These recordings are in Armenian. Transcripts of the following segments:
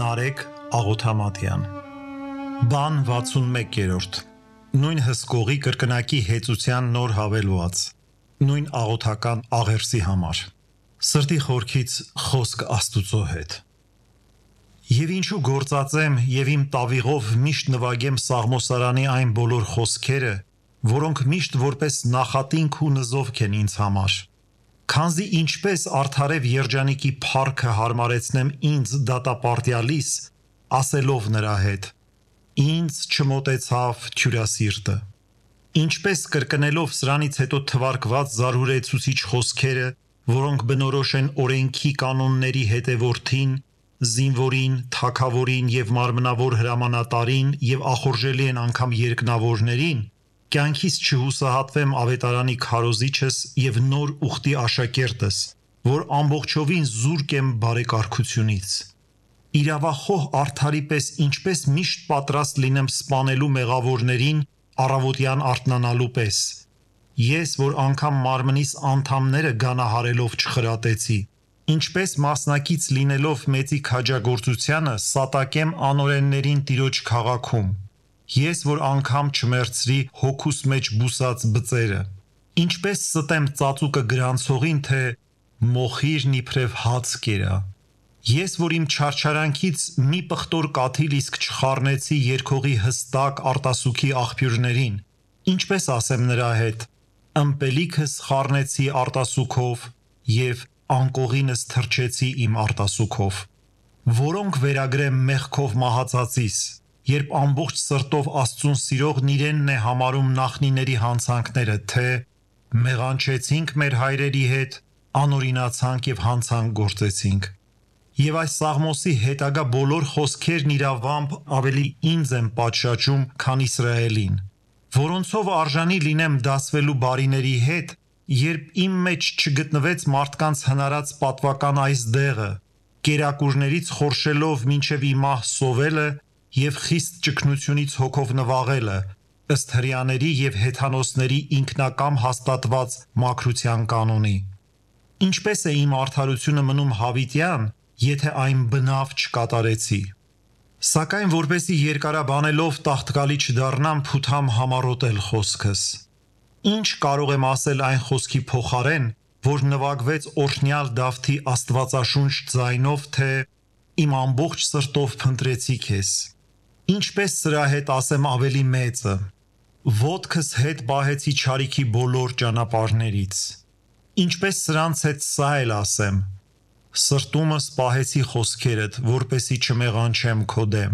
Նարեկ Աղոթամատյան Բան 61-րդ Նույն հսկողի կրկնակի հեծության նոր հավելված Նույն աղոթական աղերսի համար Սրտի խորքից խոսք Աստուծո հետ Եվ ինչու գործածեմ և իմ տավիղով միշտ նվագեմ Սաղմոսարանի այն բոլոր խոսքերը, որոնք միշտ որպես նախատինք ու նզովք են ինձ համար Քանզի ինչպես արդարև երջանիկի փառքը հարմարեցնեմ ինձ դատապարտյալիս, ասելով նրա հետ. Ինձ չմոտեցավ թյուրասիրտը։ Ինչպես կրկնելով սրանից հետո թվարկված զարհուրեցուցիչ խոսքերը, որոնք բնորոշ են օրենքի կանոնների հետևորդին, զինվորին, թագավորին և մարմնավոր հրամանատարին և ախորժելի են անգամ երկնավորներին, կյանքից չհուսահատվեմ ավետարանի քարոզիչս և նոր ուխտի աշակերտս, որ ամբողջովին զուրկ եմ բարեկարգությունից։ Իրավախոհ արդարի պես ինչպես միշտ պատրաստ լինեմ սպանելու մեղավորներին առավոտյան արթնանալու պես։ Ես, որ անգամ մարմնիս անդամները գանահարելով չխրատեցի, ինչպես մասնակից լինելով մեծի քաջագործությանը սատակեմ անօրեններին Տիրոջ քաղաքում։ Ես, որ անգամ չմերցրի հոգուս մեջ բուսած բծերը, ինչպես ստեմ ծածուկը գրանցողին, թե մոխիրն իբրև հաց կերա։ Ես, որ իմ չարչարանքից մի պղտոր կաթիլ իսկ չխառնեցի երգողի հստակ արտասուքի աղբյուրներին, ինչպես ասեմ նրա հետ. ըմպելիքս խառնեցի արտասուքով և անկողինս թրջեցի իմ արտասուքով, որոնք վերագրեմ մեղքով մահացածիս, երբ ամբողջ սրտով Աստծուն սիրողն իրենն է համարում նախնիների հանցանքները, թե մեղանչեցինք մեր հայրերի հետ, անօրինացանք և հանցանք գործեցինք։ Եվ այս Սաղմոսի հետագա բոլոր խոսքերն իրավամբ ավելի ինձ են պատշաճում, քան Իսրայելին, որոնցով արժանի լինեմ դասվելու բարիների հետ, երբ իմ մեջ չգտնվեց մարդկանց հնարած պատվական այս դեղը, կերակուրներից խորշելով մինչև իմահ սովելը և խիստ ճգնությունից հոգով նվաղելը, ըստ հրեաների և հեթանոսների ինքնակամ հաստատված մաքրության կանոնի։ Ինչպես է իմ արդարությունը մնում հավիտյան, եթե այն բնավ չկատարեցի։ Սակայն որպեսզի երկարաբանելով տաղտկալի չդառնամ, փութամ համառոտել խոսքս։ Ինչ կարող եմ ասել այն խոսքի փոխարեն, որ նվագվեց օրհնյալ Դավթի աստվածաշունչ ձայնով, թե «Իմ ամբողջ սրտով փնտրեցի քեզ»։ Ինչպես սրա հետ ասեմ ավելի մեծը. ոտքս հետ պահեցի չարիքի բոլոր ճանապարհներից։ Ինչպես սրանց հետ սա էլ ասեմ. սրտումս պահեցի խոսքերդ, որպեսզի չմեղանչեմ քո դեմ։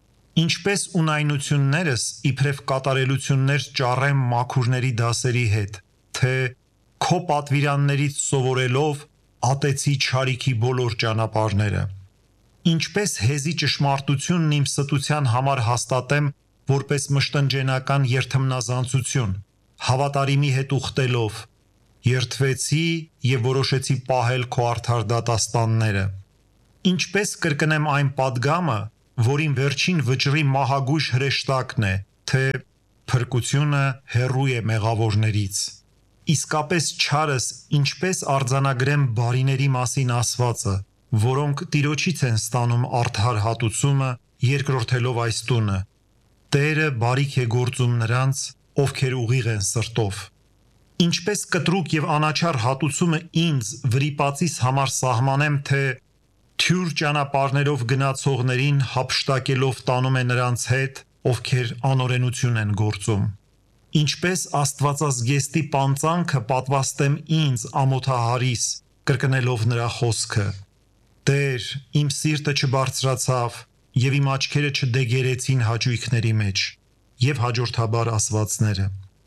Ինչպես ունայնություններս իբրև կատարելություններ ճառեմ մաքուրների դասերի հետ, թե քո պատվիրաններից սովորելով ատեցի չարիքի բոլոր ճանապարհները։ Ինչպես հեզի ճշմարտությունն իմ ստության համար հաստատեմ որպես մշտնջենական երթմնազանցություն, հավատարիմի հետ ուխտելով, երդվեցի և որոշեցի պահել քո արդար դատաստանները։ Ինչպես կրկնեմ այն պատգամը, որին վերջին վճռի մահագույժ հրեշտակն է, թե փրկությունը հեռու է մեղավորներից։ Իսկապես չարս ինչպես արձանագրեմ բարիների մասին ասվածը, որոնք Տիրոջից են ստանում արդար հատուցումը, երկրորդելով այս տունը. Տերը բարիք է գործում նրանց, ովքեր ուղիղ են սրտով։ Ինչպես կտրուկ և անաչառ հատուցումը ինձ վրիպածիս համար սահմանեմ, թե թյուր ճանապարհներով գնացողներին հափշտակելով տանում է նրանց հետ, ովքեր անօրենություն են գործում։ Ինչպես աստվածազգեստի պանծանքը պատվաստեմ ինձ ամոթահարիս, կրկնելով նրա խոսքը. Տեր, իմ սիրտը չբարձրացավ, և իմ աչքերը չդեգերեցին հաճույքների մեջ, և հաջորդաբար ասվածները։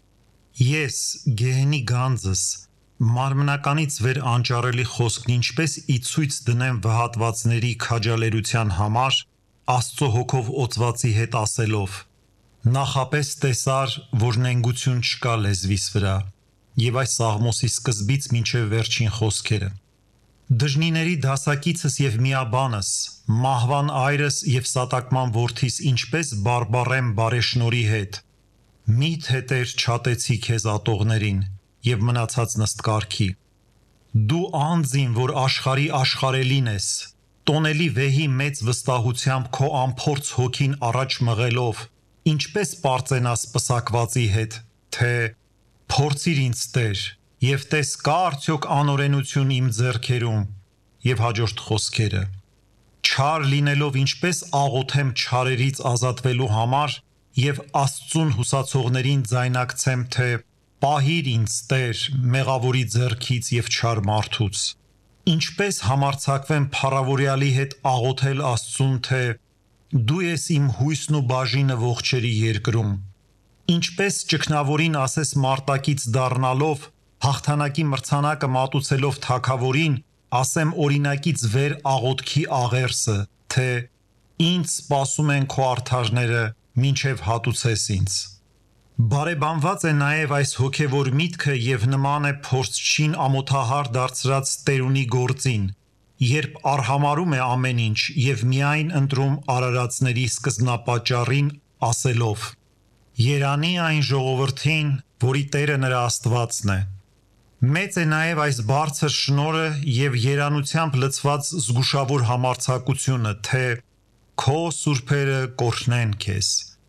Ես, գեհենի գանձս, մարմնականից վեր անճառելի խոսքն ինչպես ի ցույց դնեմ վհատվածների քաջալերության համար, Աստծո հոգով օծվածի հետ ասելով. նախապես տեսար, որ նենգություն չկա լեզվիս վրա, և այս Սաղմոսի սկզբից մինչև վերջին խոսքերը։ Դժնիների դասակիցս և միաբանս, մահվան այրս և սատակման որդիս ինչպես բարբառեմ բարեշնորհի հետ։ Մի՞թե Տեր չատեցի քեզ ատողներին և մնացած նստկարգի։ Դու անձին, որ աշխարհի աշխարհելին ես, տոնելի վեհի մեծ վստահությամբ քո անփորձ հոգին առաջ մղելով, ինչպես պարծենաս պսակվածի հետ, թե փորձիր ինձ Տեր, եւ տես կա արդյոք անօրենություն իմ ձեռքերում, եւ հաջորդ խոսքերը. չար լինելով ինչպես աղոթեմ չարերից ազատվելու համար եւ Աստծուն հուսացողներին ձայնակցեմ, թե պահիր ինձ Տեր մեղավորի ձեռքից եւ չար մարդուց, ինչպես համարձակվեմ փառավորյալի հետ աղոթել Աստծուն, թե դու ես իմ հույսն ու բաժինը ողջերի երկրում, ինչպես ճգնավորին ասես մարտակից դառնալով, հաղթանակի մրցանակը մատուցելով թագավորին, ասեմ օրինակից վեր աղոթքի աղերսը, թե ինձ սպասում են քո արդարները, մինչև հատուցես ինձ։ Բարեբանված է նաև այս հոգևոր միտքը եւ նման է փորձչին ամոթահար դարձրած տերունի գործին, երբ արհամարում է ամեն ինչ եւ միայն ընտրում արարածների սկզբնապատճառին, ասելով. Երանի այն ժողովրդին, որի Տերը նրա Աստվածն է։ Մեծ է նաև այս բարձր շնորհը եւ երանությամբ լցված զգուշավոր համարձակությունը, թե քո սուրբերը կօրհնեն քեզ։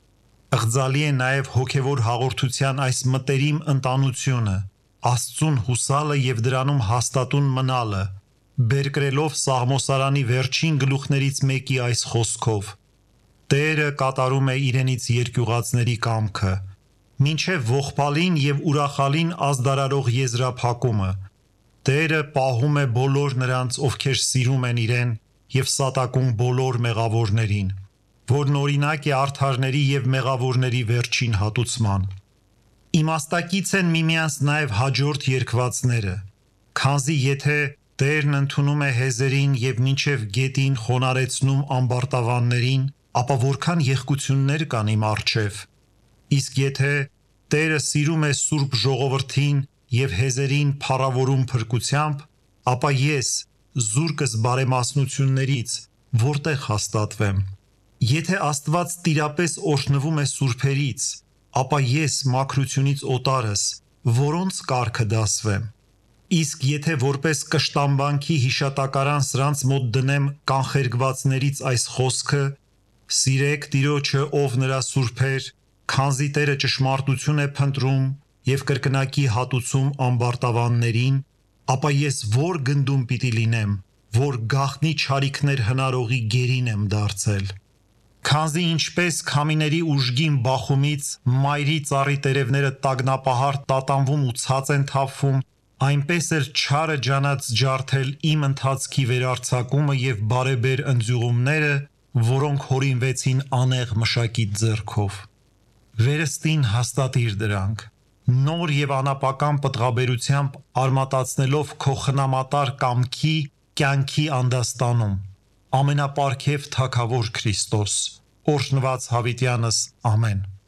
Ըղձալի է նաև հոգևոր հաղորդության այս մտերիմ ընտանությունը, Աստծուն հուսալը եւ դրանում հաստատուն մնալը, բերկրելով Սաղմոսարանի վերջին գլուխներից մեկի այս խոսքով. Տերը կատարում է իրենից երկյուղածների կամքը, մինչև ողբալին եւ ուրախալին ազդարարող եզրափակումը, Տերը պահում է բոլոր նրանց, ովքեր սիրում են իրեն եւ սատակում բոլոր մեղավորներին, որն օրինակ է արդարների եւ մեղավորների վերջին հատուցման։ Իմաստակից են միմյանց նաեւ հաջորդ երկվածները, քանզի եթե Տերն ընդունում է հեզերին եւ մինչև գետին խոնարեցնում ամբարտավաններին, ապա որքան եղկություններ կան իմ առջև։ Իսկ եթե Տերը սիրում է սուրբ ժողովրդին եւ հեզերին փառավորում փրկությամբ, ապա ես զուրկս բարեմասնություններից որտեղ հաստատվեմ։ Եթե Աստված տիրապես օրհնվում է սուրբերից, ապա ես մաքրությունից օտարս, որոնց կարգը դասվեմ։ Իսկ եթե որպես կշտամբանքի հիշատակարան սրանց մոտ դնեմ կանխերգվածներից այս խոսքը, սիրեք Տիրոջը, ով նրա սուրբեր, քանզի Տերը ճշմարտություն է փնտրում եւ կրկնակի հատուցում ամբարտավաններին, ապա ես որ գնդում պիտի լինեմ, որ գաղտնի չարիքներ հնարողի գերին եմ դարձել։ Քանզի ինչպես քամիների ուժգին բախումից մայրի ծառի տերևները տագնապահար տատանվում ու ցած են թափվում, այնպես էլ չարը ջանած ջարդել իմ ընթացքի վերարձակումը եւ բարեբեր ընձյուղումները, որոնք հորինվեցին անեղ մշակիտ ձեռքով։ Վերստին հաստատիր դրանք, նոր եւ անապական պտղաբերությամբ արմատացնելով քո խնամատար կամքի կյանքի անդաստանում, ամենապարքև թագավոր Քրիստոս, օրհնված հավիտյանս, ամեն։